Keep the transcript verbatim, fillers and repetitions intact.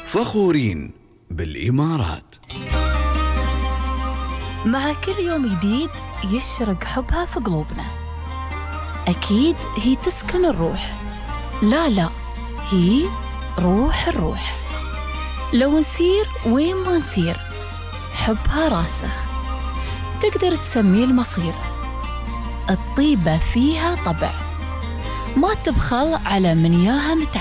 فخورين بالإمارات. مع كل يوم جديد يشرق حبها في قلوبنا. أكيد هي تسكن الروح، لا لا هي روح الروح. لو نسير وين ما نسير حبها راسخ، تقدر تسميه المصير. الطيبة فيها طبع، ما تبخل على من ياها متعب.